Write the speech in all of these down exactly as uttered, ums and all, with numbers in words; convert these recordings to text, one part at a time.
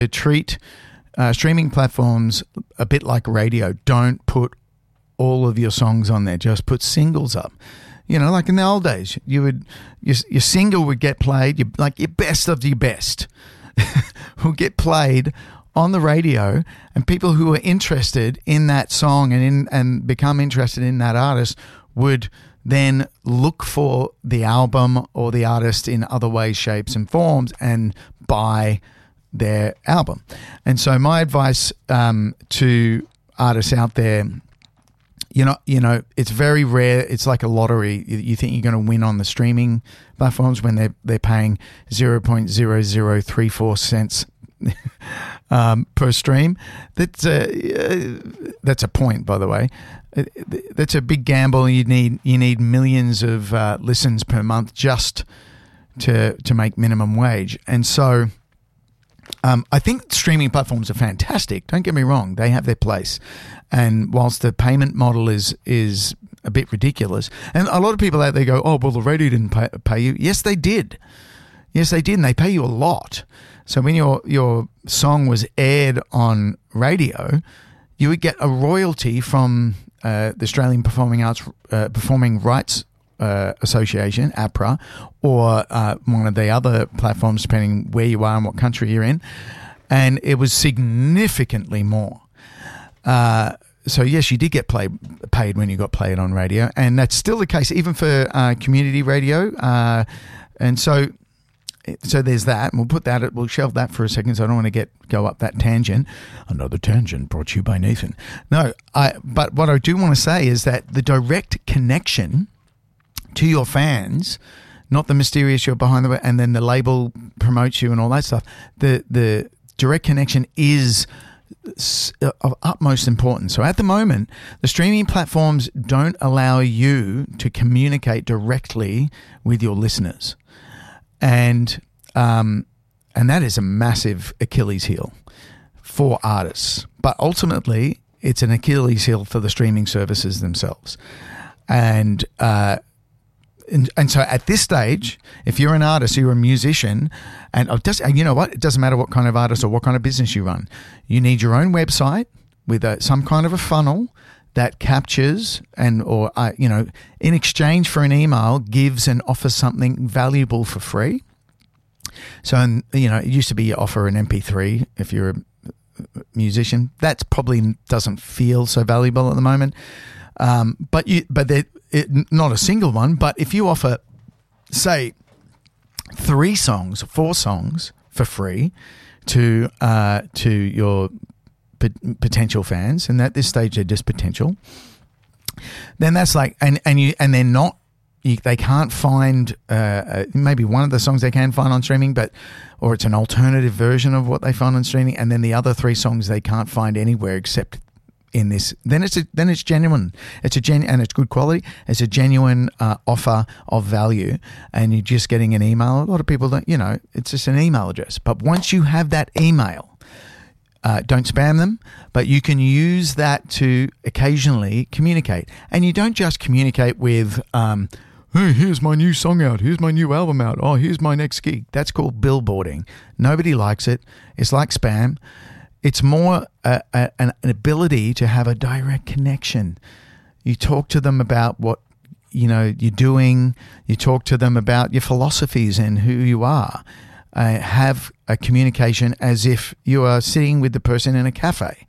treat uh, streaming platforms a bit like radio. Don't put all of your songs on there. Just put singles up. You know, like in the old days, you would your, your single would get played, you, like your best of your best will get played on the radio, and people who are interested in that song and in and become interested in that artist would then look for the album or the artist in other ways, shapes and forms and buy their album. And so my advice um, to artists out there, you know, you know, it's very rare. It's like a lottery. You think you're going to win on the streaming platforms when they're, they're paying zero point zero zero three four cents um, per stream. That's a, uh, that's a point, by the way. That's a big gamble. You need you need millions of uh, listens per month just to to make minimum wage. And so um, I think streaming platforms are fantastic. Don't get me wrong; they have their place. And whilst the payment model is is a bit ridiculous, and a lot of people out there go, "Oh, well, the radio didn't pay, pay you." Yes, they did. Yes, they did, and they pay you a lot. So when your your song was aired on radio, you would get a royalty from Uh, the Australian Performing Arts uh, Performing Rights uh, Association, APRA, or uh, one of the other platforms, depending where you are and what country you're in, and it was significantly more. Uh, so yes, you did get play, paid when you got played on radio, and that's still the case even for uh, community radio. Uh, and so, so there's that. And we'll put that. We'll shelve that for a second. So I don't want to get go up that tangent. Another tangent brought to you by Nathan. No, I. But what I do want to say is that the direct connection to your fans, not the mysterious you're behind the and then the label promotes you and all that stuff. The the direct connection is of utmost importance. So at the moment, the streaming platforms don't allow you to communicate directly with your listeners. And um, and that is a massive Achilles heel for artists. But ultimately, it's an Achilles heel for the streaming services themselves. And, uh, and and so at this stage, if you're an artist, you're a musician, and it does, you know what? It doesn't matter what kind of artist or what kind of business you run. You need your own website with a, some kind of a funnel that captures and or uh, you know, in exchange for an email, gives and offers something valuable for free. So, you know, it used to be you offer an M P three if you're a musician. That probably doesn't feel so valuable at the moment. Um, but you, but it, not a single one. But if you offer, say, three songs, four songs for free to uh, to your potential fans, and at this stage they're just potential, then that's like, and and you and they're not, you, they can't find uh, maybe one of the songs they can find on streaming, but or it's an alternative version of what they find on streaming, and then the other three songs they can't find anywhere except in this. Then it's a, then it's genuine. It's a gen and it's good quality. It's a genuine uh, offer of value, and you're just getting an email. A lot of people don't, you know, it's just an email address. But once you have that email, Uh, don't spam them, but you can use that to occasionally communicate. And you don't just communicate with, um, hey, here's my new song out. Here's my new album out. Oh, here's my next gig. That's called billboarding. Nobody likes it. It's like spam. It's more a, a, an ability to have a direct connection. You talk to them about what, you know, you're doing. You talk to them about your philosophies and who you are. Uh, have a communication as if you are sitting with the person in a cafe.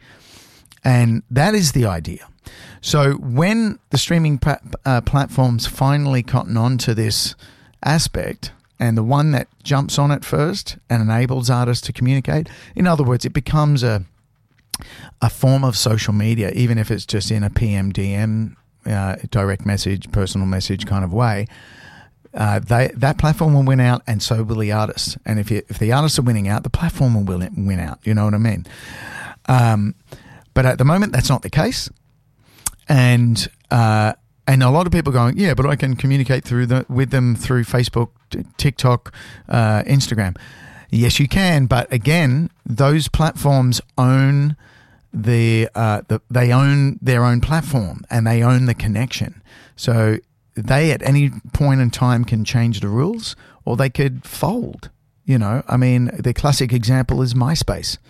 And that is the idea. So when the streaming pra- uh, platforms finally cotton on to this aspect, and the one that jumps on it first and enables artists to communicate, in other words, it becomes a a form of social media, even if it's just in a P M D M, uh, direct message, personal message kind of way. Uh, they, that platform will win out, and so will the artists. And if you, if the artists are winning out, the platform will win, win out. You know what I mean? Um, but at the moment, that's not the case. And uh, and a lot of people are going, yeah, but I can communicate through the, with them through Facebook, TikTok, uh, Instagram. Yes, you can. But again, those platforms own the, uh, the they own their own platform, and they own the connection. So they at any point in time can change the rules, or they could fold. You know, I mean, the classic example is MySpace.